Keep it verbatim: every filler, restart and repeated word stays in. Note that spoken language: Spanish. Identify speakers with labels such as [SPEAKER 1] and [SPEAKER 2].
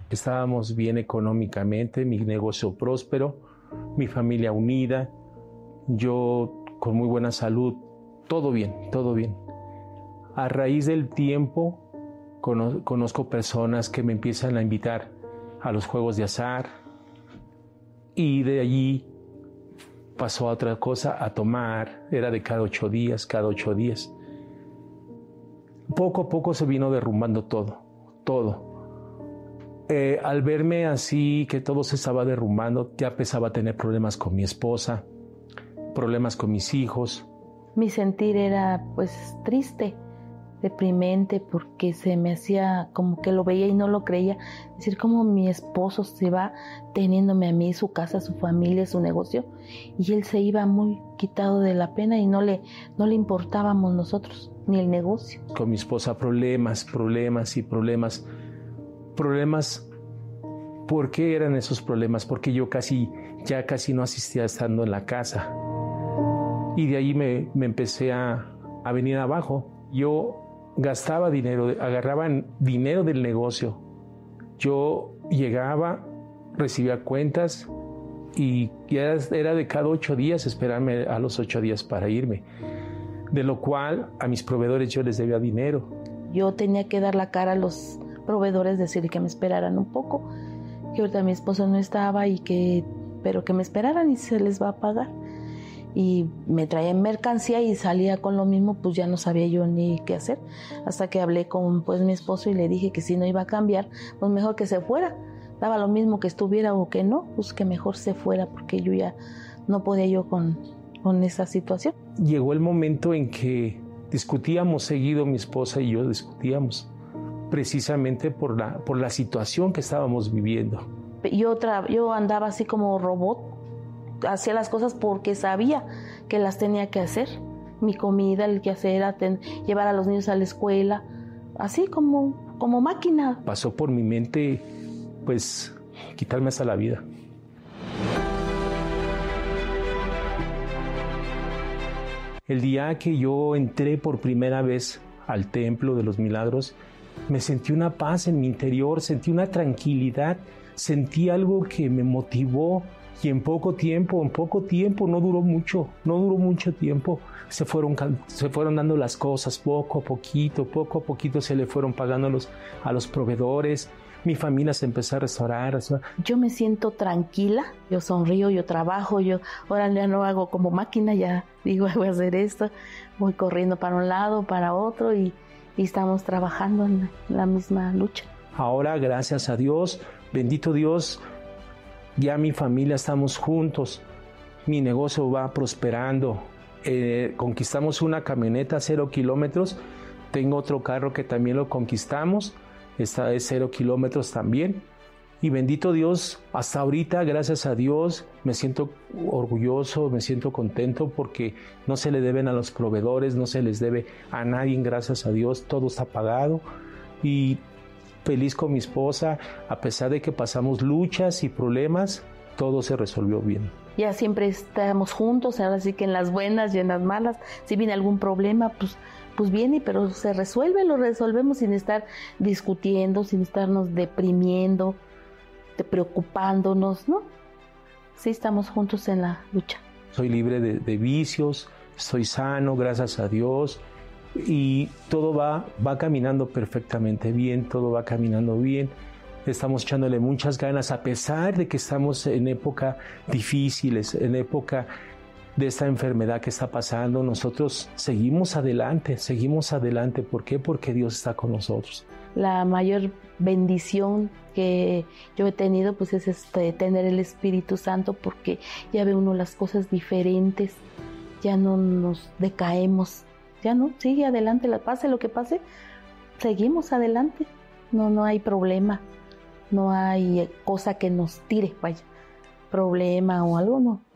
[SPEAKER 1] Estábamos bien económicamente, mi negocio próspero, mi familia unida, yo con muy buena salud, todo bien, todo bien. A raíz del tiempo conozco personas que me empiezan a invitar a los juegos de azar y de allí pasó a otra cosa, a tomar, era de cada ocho días, cada ocho días. Poco a poco se vino derrumbando todo, todo. Eh, al verme así, que todo se estaba derrumbando, ya empezaba a tener problemas con mi esposa, problemas con mis hijos.
[SPEAKER 2] Mi sentir era pues triste, deprimente, porque se me hacía como que lo veía y no lo creía. Es decir, como mi esposo se va teniéndome a mí, su casa, su familia, su negocio, y él se iba muy quitado de la pena y no le, no le importábamos nosotros, ni el negocio.
[SPEAKER 1] Con mi esposa problemas, problemas y problemas. Problemas, ¿por qué eran esos problemas? Porque yo casi, ya casi no asistía estando en la casa. Y de ahí me, me empecé a, a venir abajo. Yo gastaba dinero, agarraba dinero del negocio. Yo llegaba, recibía cuentas y era, era de cada ocho días esperarme a los ocho días para irme. De lo cual a mis proveedores yo les debía dinero.
[SPEAKER 2] Yo tenía que dar la cara a los proveedores, decir que me esperaran un poco, que ahorita mi esposo no estaba y que, pero que me esperaran y se les va a pagar. Y me traían mercancía y salía con lo mismo, pues ya no sabía yo ni qué hacer, hasta que hablé con pues mi esposo y le dije que si no iba a cambiar, pues mejor que se fuera, daba lo mismo que estuviera o que no, pues que mejor se fuera, porque yo ya no podía yo con, con esa situación.
[SPEAKER 1] Llegó el momento en que discutíamos seguido, mi esposa y yo discutíamos, precisamente por la, por la situación que estábamos viviendo.
[SPEAKER 2] Yo, tra- yo andaba así como robot, hacía las cosas porque sabía que las tenía que hacer. Mi comida, el que hacer era ten- llevar a los niños a la escuela, así como, como máquina.
[SPEAKER 1] Pasó por mi mente, pues, quitarme hasta la vida. El día que yo entré por primera vez al Templo de los Milagros, me sentí una paz en mi interior, sentí una tranquilidad, sentí algo que me motivó y en poco tiempo, en poco tiempo, no duró mucho, no duró mucho tiempo, se fueron, se fueron dando las cosas poco a poquito, poco a poquito se le fueron pagando a los, a los proveedores, mi familia se empezó a restaurar, a restaurar.
[SPEAKER 2] Yo me siento tranquila, yo sonrío, yo trabajo, yo ahora ya no hago como máquina, ya digo voy a hacer esto, voy corriendo para un lado, para otro y y estamos trabajando en la misma lucha.
[SPEAKER 1] Ahora, gracias a Dios, bendito Dios, ya mi familia estamos juntos, mi negocio va prosperando, eh, conquistamos una camioneta cero kilómetros, tengo otro carro que también lo conquistamos, esta es cero kilómetros también, y bendito Dios, hasta ahorita, gracias a Dios, me siento orgulloso, me siento contento porque no se le deben a los proveedores, no se les debe a nadie, gracias a Dios, todo está pagado y feliz con mi esposa, a pesar de que pasamos luchas y problemas, todo se resolvió bien.
[SPEAKER 2] Ya siempre estamos juntos, ahora sí que en las buenas y en las malas, si viene algún problema, pues, pues viene, pero se resuelve, lo resolvemos sin estar discutiendo, sin estarnos deprimiendo, preocupándonos, ¿no? Sí estamos juntos en la lucha.
[SPEAKER 1] Soy libre de, de vicios, estoy sano, gracias a Dios, y todo va, va caminando perfectamente bien, todo va caminando bien. Estamos echándole muchas ganas, a pesar de que estamos en época difíciles, en época de esta enfermedad que está pasando, nosotros seguimos adelante, seguimos adelante. ¿Por qué? Porque Dios está con nosotros.
[SPEAKER 2] La mayor bendición que yo he tenido pues es este, tener el Espíritu Santo, porque ya ve uno las cosas diferentes, ya no nos decaemos, ya no, sigue adelante, pase lo que pase, seguimos adelante, no, no hay problema, no hay cosa que nos tire, vaya, problema o algo, no.